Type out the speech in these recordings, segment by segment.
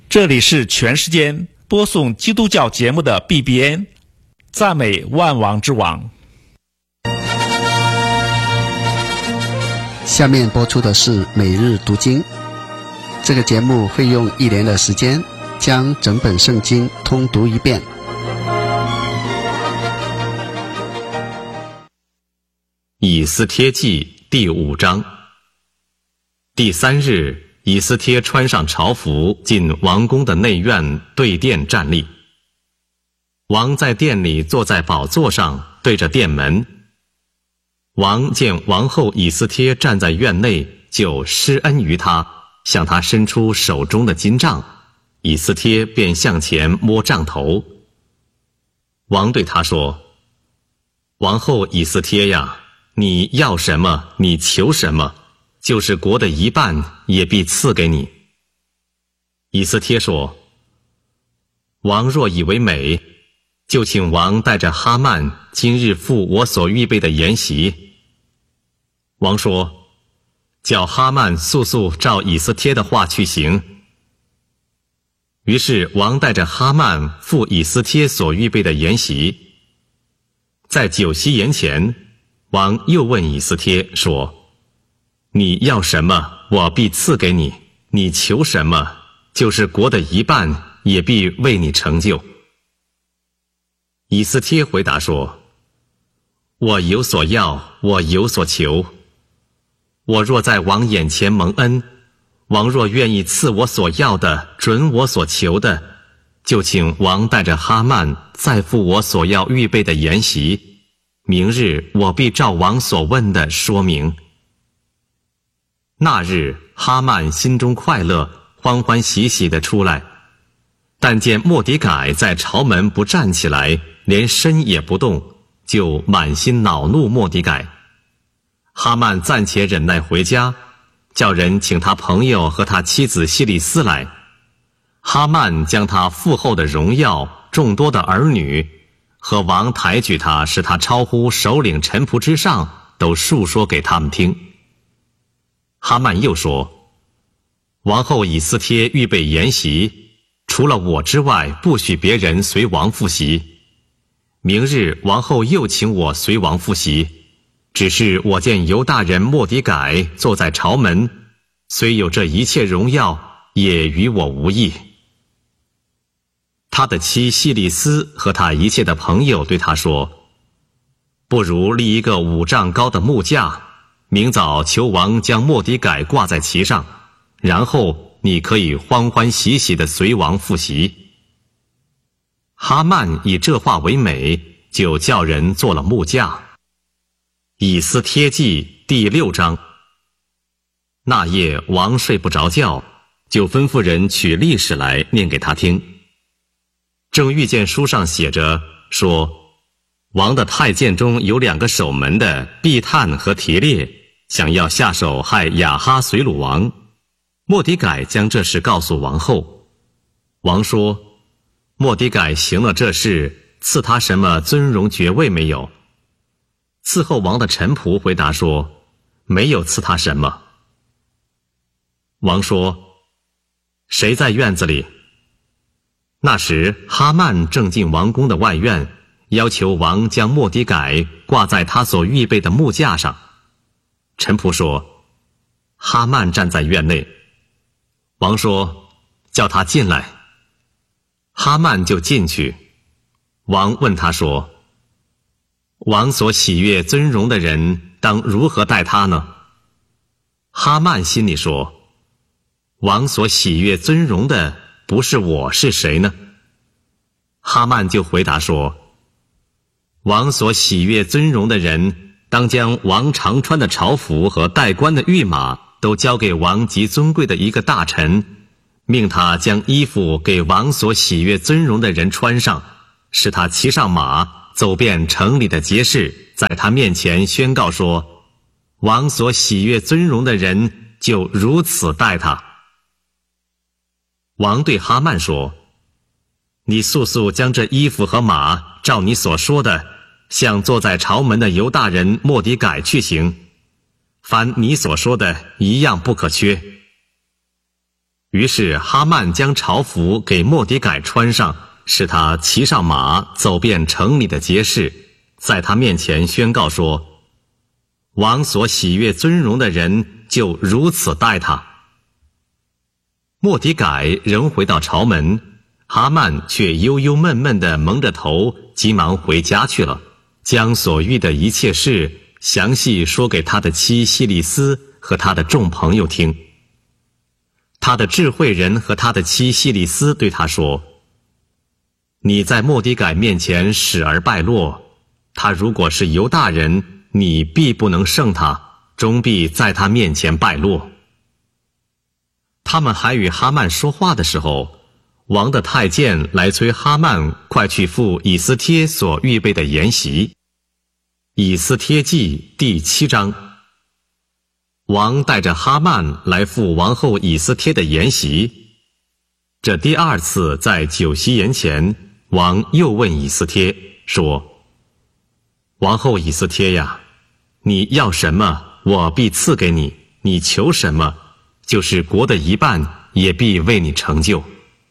这里是全世间播送基督教节目的 BBN， 赞美万王之王。 下面播出的是每日读经。这个节目会用1年的时间将整本圣经通读一遍。 以斯帖记第5章。第3日，以斯帖穿上朝服，进王宫的内院，对殿站立。王在殿里坐在宝座上，对着殿门。王见王后以斯帖站在院内，就施恩于他，向他伸出手中的金杖。以斯帖便向前摸杖头。王对他说：王后以斯帖呀，你要什么，你求什么，就是国的一半也必赐给你。以斯帖说：王若以为美，就请王带着哈曼今日赴我所预备的筵席。王说：叫哈曼速速照以斯帖的话去行。于是王带着哈曼赴以斯帖所预备的筵席。在酒席筵前，王又问以斯帖说：你要什么，我必赐给你；你求什么，就是国的一半也必为你成就。以斯帖回答说：我有所要，我有所求。我若在王眼前蒙恩，王若愿意赐我所要的，准我所求的，就请王带着哈曼再赴我所要预备的筵席。明日我必照王所问的说明。那日哈曼心中快乐，欢欢喜喜地出来，但见末底改在朝门不站起来，连身也不动，就满心恼怒末底改。哈曼暂且忍耐回家，叫人请他朋友和他妻子希利斯来。哈曼将他父后的荣耀、众多的儿女和王抬举他，使他超乎首领臣仆之上，都述说给他们听。哈曼又说：王后以斯帖预备筵席，除了我之外，不许别人随王赴席。明日王后又请我随王赴席，只是我见犹大人末底改坐在朝门，虽有这一切荣耀，也与我无益。他的妻希利斯和他一切的朋友对他说：不如立一个5丈高的木架，明早求王将末底改挂在其上，然后你可以欢欢喜喜地随王赴席。哈曼以这话为美，就叫人做了木架。以斯帖记第6章。那夜王睡不着觉，就吩咐人取历史来念给他听。正遇见书上写着说，王的太监中有2个守门的毕探和提列，想要下手害亚哈随鲁王。末底改将这事告诉王后。王说：末底改行了这事，赐他什么尊荣爵位没有？伺候王的臣仆回答说：没有赐他什么。王说：谁在院子里？那时哈曼正进王宫的外院，要求王将末底改挂在他所预备的木架上。臣仆说：哈曼站在院内。王说：叫他进来。哈曼就进去。王问他说：王所喜悦尊荣的人，当如何待他呢？哈曼心里说：王所喜悦尊荣的不是我，是谁呢？哈曼就回答说：王所喜悦尊荣的人，当将王常穿的朝服和戴冠的御马都交给王极尊贵的一个大臣，命他将衣服给王所喜悦尊荣的人穿上，使他骑上马，走遍城里的街市，在他面前宣告说：王所喜悦尊荣的人就如此待他。王对哈曼说：你速速将这衣服和马照你所说的，向坐在朝门的犹大人末底改去行，凡你所说的一样不可缺。 于是哈曼将朝服给末底改穿上，使他骑上马，走遍城里的街市，在他面前宣告说：王所喜悦尊荣的人就如此待他。末底改仍回到朝门，哈曼却忧忧闷闷地蒙着头，急忙回家去了，将所遇的一切事详细说给他的妻希利斯和他的众朋友听。他的智慧人和他的妻希利斯对他说：你在末底改面前使而败落，他如果是犹大人，你必不能胜他，终必在他面前败落。他们还与哈曼说话的时候，王的太监来催哈曼快去赴以斯帖所预备的筵席。以斯帖记第7章。王带着哈曼来赴王后以斯帖的筵席。这第2次在酒席筵前，王又问以斯帖说：王后以斯帖呀，你要什么，我必赐给你；你求什么，就是国的一半，也必为你成就。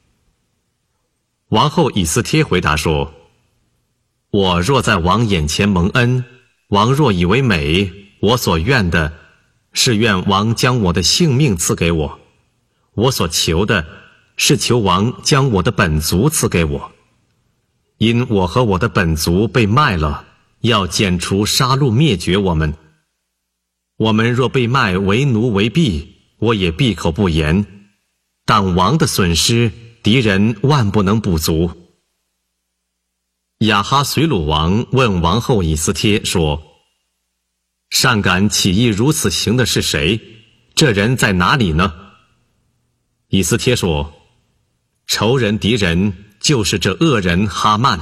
王后以斯帖回答说：我若在王眼前蒙恩，王若以为美，我所愿的是愿王将我的性命赐给我，我所求的是求王将我的本族赐给我。因我和我的本族被卖了，要剪除杀戮灭绝我们。我们若被卖为奴为婢，我也闭口不言。但王的损失，敌人万不能补足。亚哈随鲁王问王后以斯帖说：善敢起意如此行的是谁？这人在哪里呢？以斯帖说：仇人敌人就是这恶人哈曼。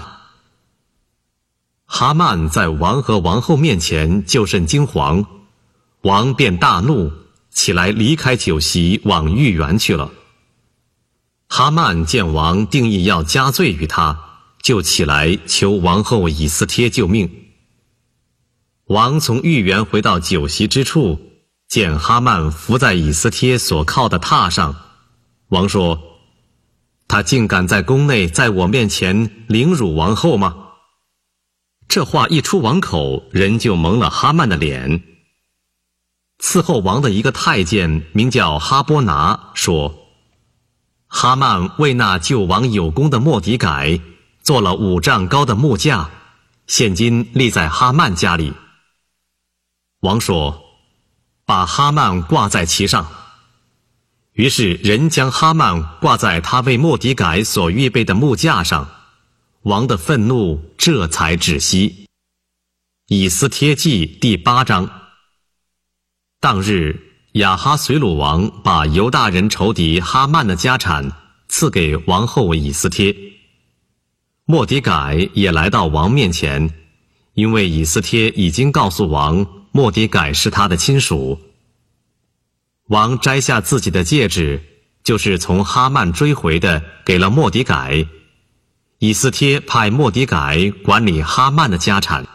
哈曼在王和王后面前就甚惊惶，王便大怒，起来离开酒席，往御园去了。哈曼见王定义要加罪于他，就起来求王后以斯帖救命。王从御园回到酒席之处，见哈曼伏在以斯帖所靠的榻上。王说：他竟敢在宫内在我面前凌辱王后吗？这话一出王口，人就蒙了哈曼的脸。伺候王的一个太监名叫哈波拿说：哈曼为那救王有功的末底改做了5丈高的木架，现今立在哈曼家里。王说：把哈曼挂在其上。于是人将哈曼挂在他为末底改所预备的木架上，王的愤怒这才止息。以斯帖记第8章。当日亚哈随鲁王把犹大人仇敌哈曼的家产赐给王后以斯帖。末底改也来到王面前，因为以斯帖已经告诉王，末底改是他的亲属。王摘下自己的戒指，就是从哈曼追回的，给了末底改。以斯帖派末底改管理哈曼的家产。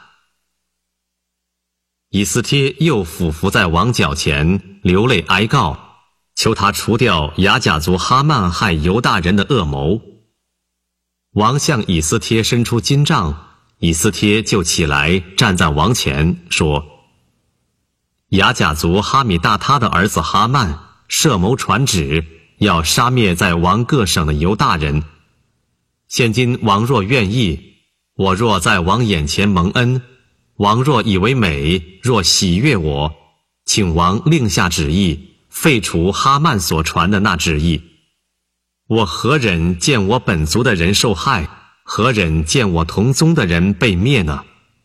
以斯帖又俯伏在王脚前，流泪哀告，求他除掉亚甲族哈曼害犹大人的恶谋。王向以斯帖伸出金杖，以斯帖就起来站在王前，说：亚甲族哈米大他的儿子哈曼设谋传旨，要杀灭在王各省的犹大人。现今王若愿意，我若在王眼前蒙恩，王若以为美，若喜悦我，请王令下旨意，废除哈曼所传的那旨意。我何忍见我本族的人受害，何忍见我同宗的人被灭呢？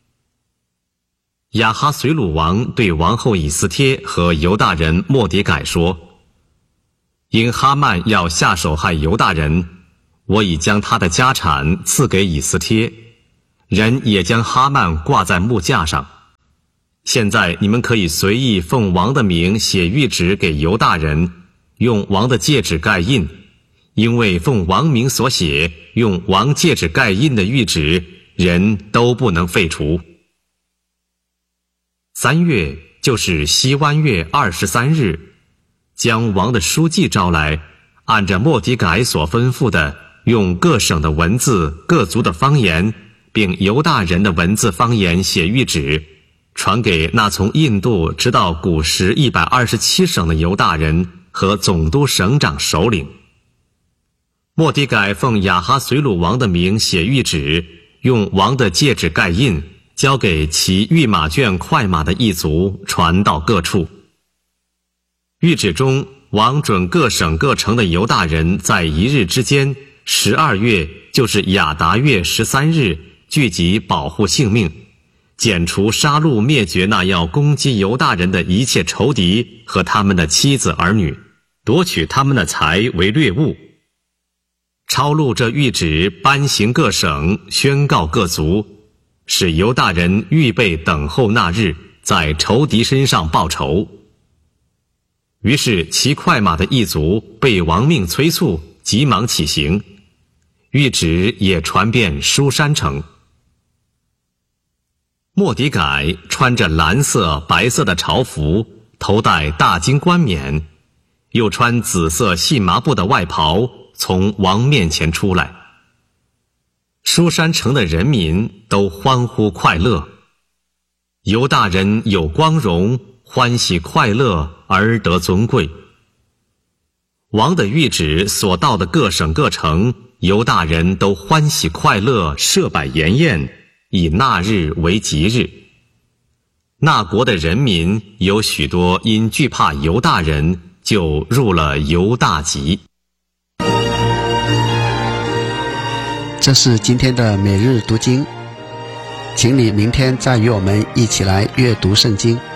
亚哈随鲁王对王后以斯帖和犹大人末底改说：因哈曼要下手害犹大人，我已将他的家产赐给以斯帖，人也将哈曼挂在木架上。现在你们可以随意奉王的名写谕旨给犹大人，用王的戒指盖印，因为奉王名所写，用王戒指盖印的谕旨，人都不能废除。3月，就是西湾月23日，将王的书记招来， 按着末底改所吩咐的，用各省的文字、各族的方言，并犹大人的文字方言写谕旨，传给那从印度直到古时127省的犹大人和总督省长首领。末底改奉亚哈随鲁王的名写谕旨，用王的戒指盖印，交给骑御马圈快马的一族，传到各处。谕旨中，王准各省各城的犹大人在一日之间，12月，就是亚达月13日，聚集保护性命，剪除杀戮灭绝那要攻击犹大人的一切仇敌和他们的妻子儿女，夺取他们的财为掠物。抄录这谕旨，颁行各省，宣告各族，使犹大人预备等候那日，在仇敌身上报仇。于是骑快马的一族被王命催促，急忙起行。谕旨也传遍书珊城。末底改穿着蓝色、白色的朝服，头戴大金冠冕，又穿紫色细麻布的外袍，从王面前出来。书珊城的人民都欢呼快乐，犹大人有光荣，欢喜快乐而得尊贵。王的谕旨所到的各省各城，犹大人都欢喜快乐，设摆筵宴，以那日为吉日。那国的人民有许多因惧怕犹大人，就入了犹大籍。 这是今天的每日读经，请你明天再与我们一起来阅读圣经。